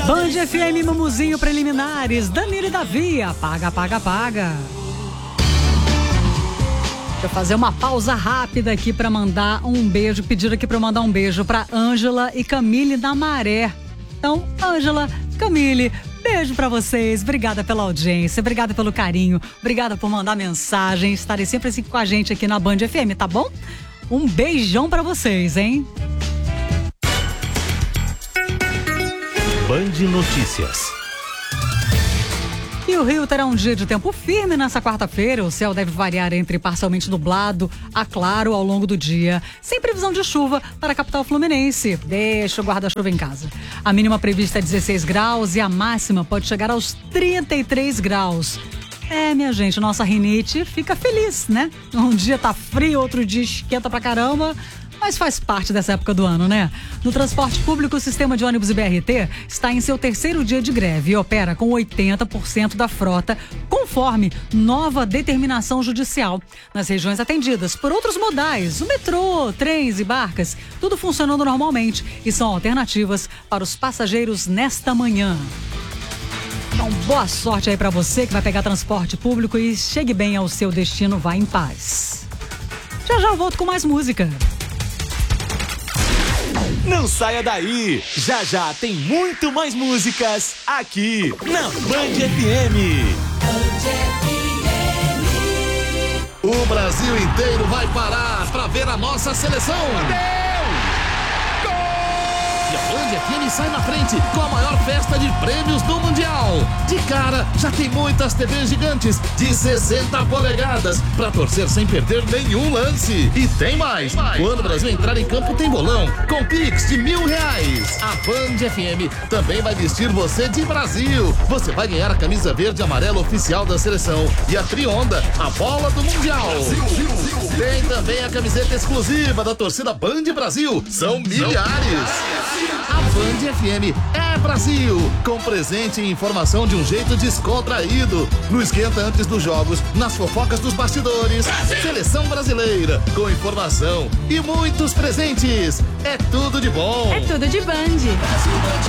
Band FM Mumuzinho Preliminares, Danilo e Davi, apaga. Deixa eu fazer uma pausa rápida aqui pra mandar um beijo, pediram aqui pra eu mandar um beijo pra Ângela e Camille da Maré. Então, Ângela, Camille, beijo pra vocês, obrigada pela audiência, obrigada pelo carinho, obrigada por mandar mensagem, estarem sempre assim com a gente aqui na Band FM, tá bom? Um beijão pra vocês, hein? Band Notícias. E o Rio terá um dia de tempo firme nessa quarta-feira. O céu deve variar entre parcialmente nublado a claro ao longo do dia, sem previsão de chuva para a capital fluminense. Deixa o guarda-chuva em casa. A mínima prevista é 16 graus e a máxima pode chegar aos 33 graus. Minha gente, nossa rinite fica feliz, né? Um dia tá frio, outro dia esquenta pra caramba. Mas faz parte dessa época do ano, né? No transporte público, o sistema de ônibus e BRT está em seu terceiro dia de greve e opera com 80% da frota, conforme nova determinação judicial. Nas regiões atendidas por outros modais, o metrô, trens e barcas, tudo funcionando normalmente e são alternativas para os passageiros nesta manhã. Então, boa sorte aí para você que vai pegar transporte público e chegue bem ao seu destino, vá em paz. Já eu volto com mais música. Não saia daí! Já tem muito mais músicas aqui na Band FM. O Brasil inteiro vai parar pra ver a nossa seleção. E a Band FM sai na frente com a maior festa de prêmios do Mundial. De cara, já tem muitas TVs gigantes de 60 polegadas pra torcer sem perder nenhum lance. E tem mais. Quando o Brasil entrar em campo tem bolão com Pix de R$1.000. A Band FM também vai vestir você de Brasil. Você vai ganhar a camisa verde e amarela oficial da seleção e a Trionda, a bola do Mundial. Tem também a camiseta exclusiva da torcida Band Brasil. São milhares. A Band FM é Brasil, com presente e informação de um jeito descontraído. No esquenta antes dos jogos, nas fofocas dos bastidores. Seleção brasileira, com informação e muitos presentes. É tudo de bom. É tudo de Band.